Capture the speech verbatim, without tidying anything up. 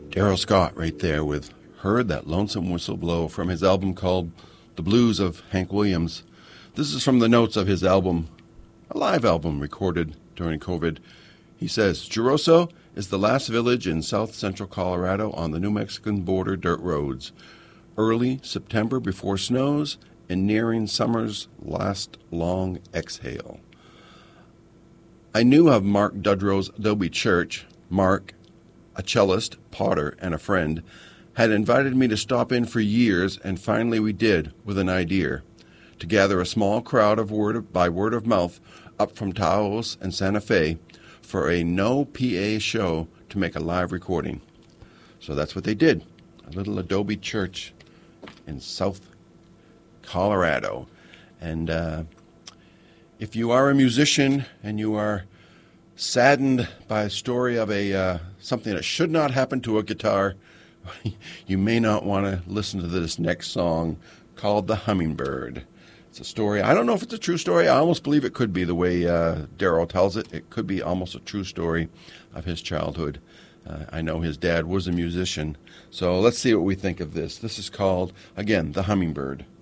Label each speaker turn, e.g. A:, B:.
A: Darrell Scott right there with Heard That Lonesome Whistle Blow from his album called The Blues of Hank Williams. This is from the notes of his album, a live album recorded during COVID. He says, Geroso is the last village in south central Colorado on the New Mexican border dirt roads. Early September before snows and nearing summer's last long exhale. I knew of Mark Dudrow's Adobe Church. Mark, a cellist, potter, and a friend, had invited me to stop in for years, and finally we did, with an idea, to gather a small crowd of word of, by word of mouth up from Taos and Santa Fe for a no P A show to make a live recording. So that's what they did, a little Adobe Church in South Colorado. And uh, if you are a musician and you are saddened by a story of a uh, something that should not happen to a guitar, you may not want to listen to this next song called The Hummingbird. It's a story. I don't know if it's a true story. I almost believe it could be the way uh, Darrell tells it. It could be almost a true story of his childhood. Uh, I know his dad was a musician. So let's see what we think of this. This is called, again, The Hummingbird.